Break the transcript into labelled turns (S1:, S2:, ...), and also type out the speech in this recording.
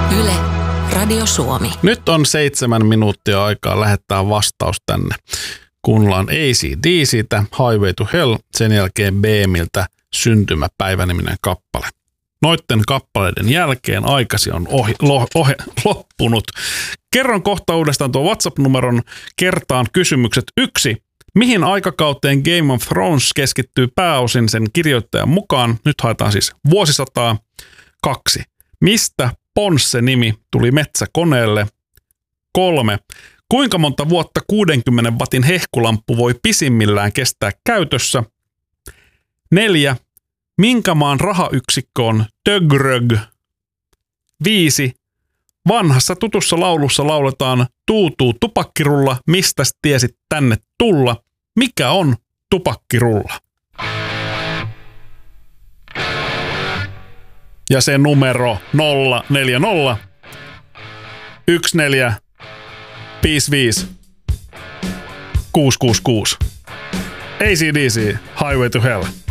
S1: Yle, Radio Suomi.
S2: Nyt on 7 minuuttia aikaa lähettää vastaus tänne. Kuunnellaan AC/DC:tä Highway to Hell, sen jälkeen BMiltä Syntymäpäivä-niminen kappale. Noitten kappaleiden jälkeen aikasi on loppunut. Kerron kohta uudestaan tuon WhatsApp-numeron kertaan kysymykset. 1. Mihin aikakauteen Game of Thrones keskittyy pääosin sen kirjoittajan mukaan? Nyt haetaan siis vuosisataa. 2. Mistä Ponsse-nimi tuli metsäkoneelle? 3. Kuinka monta vuotta 60 wattin hehkulamppu voi pisimmillään kestää käytössä? 4. Minkä maan rahayksikkö on tögrög? 5. Vanhassa tutussa laulussa lauletaan tuutuu tupakkirulla, mistä tiesit tänne tulla? Mikä on tupakkirulla? Ja se numero 040 14 55 666. AC/DC, Highway to Hell.